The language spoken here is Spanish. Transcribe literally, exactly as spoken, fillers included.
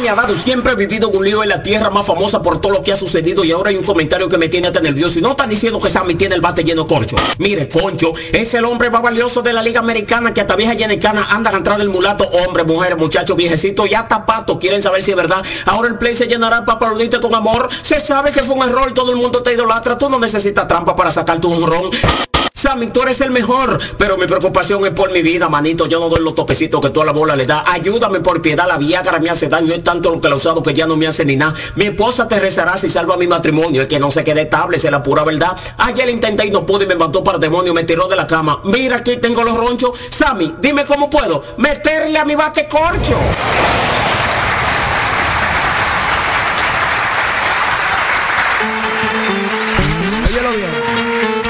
me ha dado. Siempre he vivido en un lío en la tierra más famosa por todo lo que ha sucedido y ahora hay un comentario que me tiene hasta nervioso. Y no están diciendo que Sammy tiene el bate lleno de corcho. Mire, Concho, es el hombre más valioso de la liga americana, que hasta viejas yenecanas andan atrás del mulato. Hombre, mujeres, muchachos, viejecitos, ya tapatos. Quieren saber si es verdad. Ahora el play se llenará para aplaudirte con amor. Se sabe que fue un error, todo el mundo te idolatra. Tú no necesitas trampa para sacar tu honrón. Sammy, tú eres el mejor, pero mi preocupación es por mi vida, manito. Yo no doy los toquecitos que tú a la bola le das. Ayúdame por piedad, la Viagra me hace daño. Es tanto lo que la he usado que ya no me hace ni nada. Mi esposa te rezará si salva mi matrimonio. Es que no se quede estable, es la pura verdad. Ayer intenté y no pude y me mandó para el demonio, me tiró de la cama. Mira, aquí tengo los ronchos. Sammy, dime cómo puedo meterle a mi bate corcho.